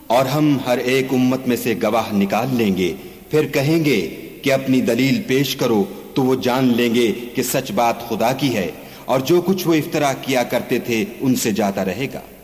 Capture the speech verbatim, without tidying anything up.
और हम हर एक उम्मत में से गवाह निकाल लेंगे, फिर कहेंगे कि अपनी दलील पेश करो, तो वो जान लेंगे कि सच बात खुदा की है और जो कुछ वो इफ्तरा किया करते थे उनसे जाता रहेगा।